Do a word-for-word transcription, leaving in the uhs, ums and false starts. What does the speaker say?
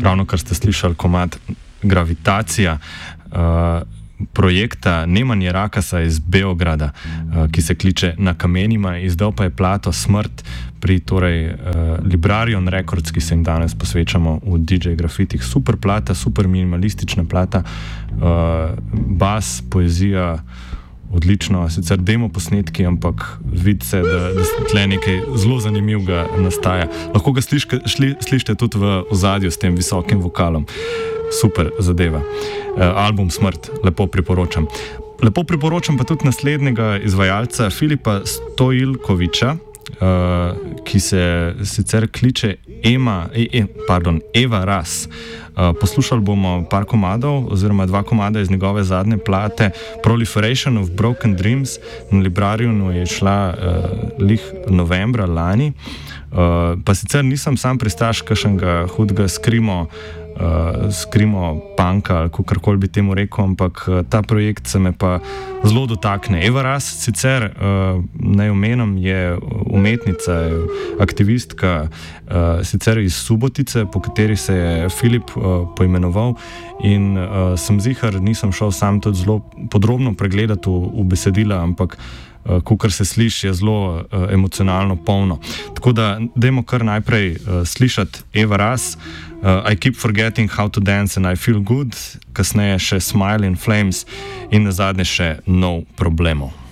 ravno kar ste slišali komad Gravitacija, uh, projekta Nemanje Rakasa iz Beograda, uh, ki se kliče Na kamenima, izdal pa je plato Smrt pri torej uh, Librarion Records, ki se jim danes posvečamo v D J Grafitih. Super plata, super minimalistična plata, uh, bas, poezija, odlično, sicer demo posnetki, ampak vidi se, da, da tle nekaj zelo zanimivega nastaja. Lahko ga sliške, šli, slišite tudi v ozadju s tem visokim vokalom. Super zadeva. Uh, album Smrt, lepo priporočam. Lepo priporočam pa tudi naslednjega izvajalca, Filipa Stojilkoviča, uh, ki se sicer kliče Ema, e, e, pardon, Eva Ras. Uh, poslušali bomo par komadov, oziroma dva komada iz njegove zadnje plate, Proliferation of Broken Dreams. Na Librarionu je šla uh, lih novembra lani. Uh, pa sicer nisem sam pristaš kakšnega hudega skrimo, Uh, skrimo punka ali kakorkoli bi temu rekel, ampak uh, ta projekt se me pa zelo dotakne. Eva Ras, sicer uh, naj omenim, je umetnica, je aktivistka, uh, sicer iz Subotice, po kateri se je Filip uh, poimenoval, in uh, sem zihar, nisem šel sam tudi zelo podrobno pregledati v, v besedila, ampak Uh, kakor se sliši, je zelo uh, emocionalno polno. Tako da dajmo kar najprej uh, slišati Eva Ras, uh, I Keep Forgetting How to Dance and I Feel Good, kasneje še Smile in Flames in nazadnje še No Problemo.